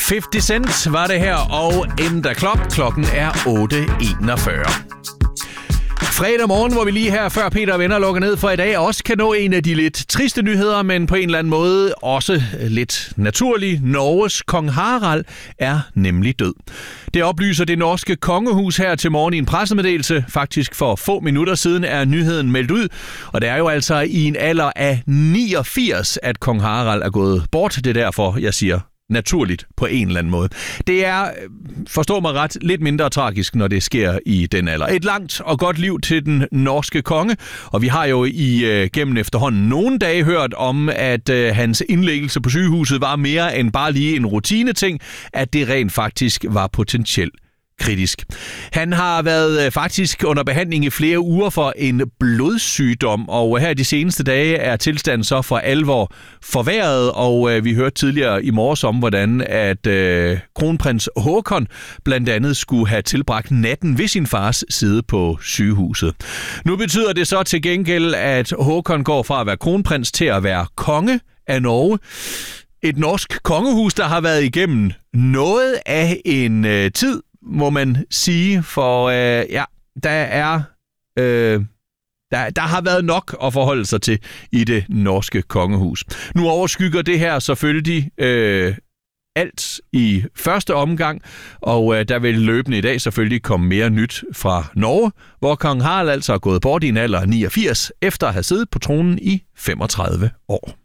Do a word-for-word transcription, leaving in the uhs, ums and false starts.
halvtreds Cent var det her, og In The Club. Klokken er otte enogfyrre. Fredag morgen, hvor vi lige her før Peter og venner lukker ned for i dag, også kan nå en af de lidt triste nyheder, men på en eller anden måde også lidt naturlig. Norges kong Harald er nemlig død. Det oplyser det norske kongehus her til morgen i en pressemeddelelse. Faktisk for få minutter siden er nyheden meldt ud, og det er jo altså i en alder af niogfirs, at kong Harald er gået bort. Det er derfor, jeg siger naturligt på en eller anden måde. Det er, forstå mig ret, lidt mindre tragisk, når det sker i den alder. Et langt og godt liv til den norske konge, og vi har jo i øh, gennem efterhånden nogle dage hørt om, at øh, hans indlæggelse på sygehuset var mere end bare lige en rutineting, at det rent faktisk var potentielt kritisk. Han har været øh, faktisk under behandling i flere uger for en blodsygdom, og her de seneste dage er tilstanden så for alvor forværret, og øh, vi hørte tidligere i morges om, hvordan at øh, kronprins Håkon blandt andet skulle have tilbragt natten ved sin fars side på sygehuset. Nu betyder det så til gengæld, at Håkon går fra at være kronprins til at være konge af Norge. Et norsk kongehus, der har været igennem noget af en øh, tid, må man sige, for øh, ja, der er øh, der, der har været nok at forholde sig til i det norske kongehus. Nu overskygger det her selvfølgelig øh, alt i første omgang, og øh, der vil løbende i dag selvfølgelig komme mere nyt fra Norge, hvor kong Harald altså er gået bort i en alder af niogfirs, efter at have siddet på tronen i femogtredive år.